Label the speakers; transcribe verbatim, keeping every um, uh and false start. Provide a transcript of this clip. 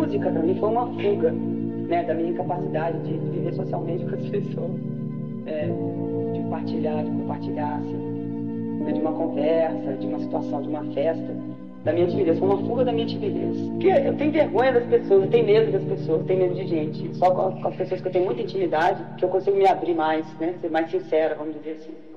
Speaker 1: música para mim foi uma fuga, né, da minha incapacidade de viver socialmente com as pessoas, é, de partilhar, de compartilhar, assim, né, de uma conversa, de uma situação, de uma festa, da minha timidez. Foi uma fuga da minha timidez. Porque eu tenho vergonha das pessoas, eu tenho medo das pessoas, eu tenho medo de gente. Só com, com as pessoas que eu tenho muita intimidade que eu consigo me abrir mais, né, ser mais sincera, vamos dizer assim.